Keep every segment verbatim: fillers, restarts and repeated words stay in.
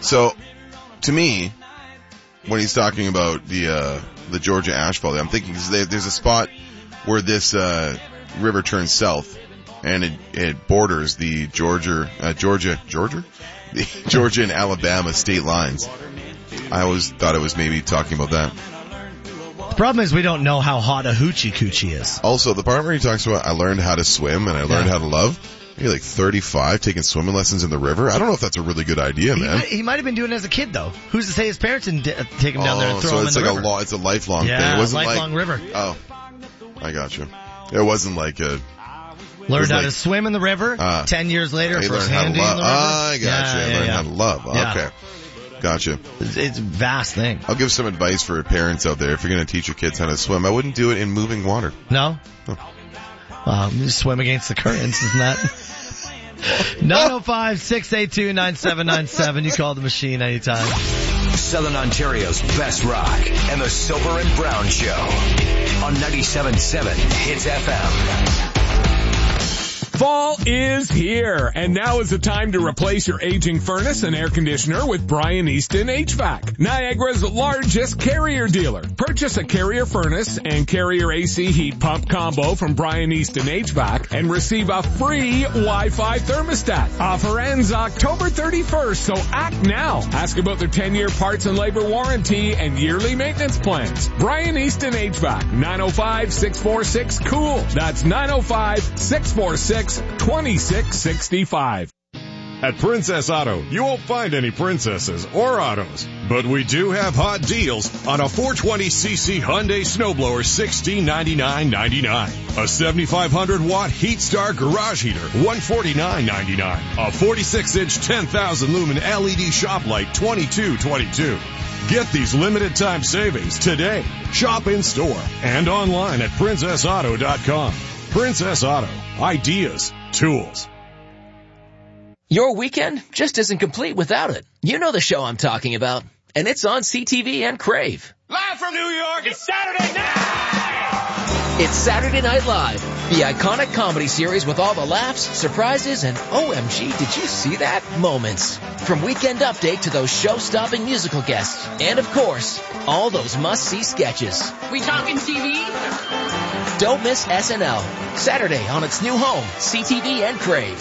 So, to me, when he's talking about the uh, the Georgia asphalt, I'm thinking there's a spot where this uh, river turns south, and it, it borders the Georgia, uh, Georgia, Georgia, the Georgia and Alabama state lines. I always thought it was maybe talking about that. The problem is we don't know how hot a hoochie coochie is. Also, the part where he talks about I learned how to swim and I learned Yeah. how to love. You're like thirty-five taking swimming lessons in the river. I don't know if that's a really good idea, He man. might, he might have been doing it as a kid, though. Who's to say his parents didn't d- take him down there and Oh, throw so him in it's the like river? a law. It's a lifelong yeah, thing. It wasn't lifelong like, river. Oh, I got you. It wasn't like a. Learned how like, to swim in the river. Uh, Ten years later, He first learned how to handing in love. the river. Ah, I got yeah, you. I yeah, learned yeah. how to love. Yeah. Okay, gotcha. It's, it's a vast thing. I'll give some advice for parents out there. If you're going to teach your kids how to swim, I wouldn't do it in moving water. No? No. Um, you swim against the currents, isn't that? nine oh five, six eight two, nine seven nine seven. You call the machine anytime. Southern Ontario's best rock and the Soper and Brown Show on ninety-seven point seven Hits F M. Fall is here, and now is the time to replace your aging furnace and air conditioner with Brian Easton H V A C, Niagara's largest Carrier dealer. Purchase a Carrier furnace and Carrier A C heat pump combo from Brian Easton H V A C and receive a free Wi-Fi thermostat. Offer ends October thirty-first, so act now. Ask about their ten-year parts and labor warranty and yearly maintenance plans. Brian Easton H V A C, nine oh five, six four six, COOL. That's nine oh five, six four six, twenty-six sixty-five. At Princess Auto, you won't find any princesses or autos, but we do have hot deals on a four twenty c c Hyundai snowblower, sixteen ninety-nine ninety-nine. A seventy-five hundred watt Heat Star garage heater, one forty-nine ninety-nine. A forty-six inch ten thousand lumen L E D shop light, twenty-two twenty-two. Get these limited time savings today. Shop in store and online at princess auto dot com. Princess Auto. Ideas. Tools. Your weekend just isn't complete without it. You know the show I'm talking about. And it's on C T V and Crave. Live from New York, it's Saturday night! It's Saturday Night Live, the iconic comedy series with all the laughs, surprises, and O M G, did you see that? Moments. From Weekend Update to those show-stopping musical guests. And of course, all those must-see sketches. We talking T V? Don't miss S N L. Saturday on its new home, C T V and Crave.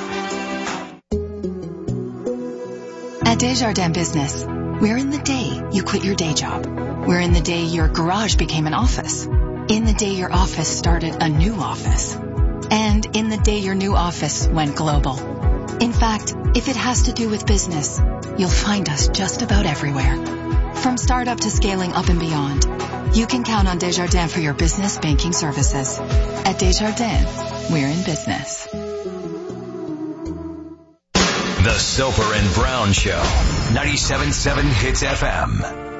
At Desjardins Business, we're in the day you quit your day job. We're in the day your garage became an office. In the day your office started a new office. And in the day your new office went global. In fact, if it has to do with business, you'll find us just about everywhere. From startup to scaling up and beyond, you can count on Desjardins for your business banking services. At Desjardins, we're in business. The Soper and Brown Show, ninety-seven point seven Hits F M.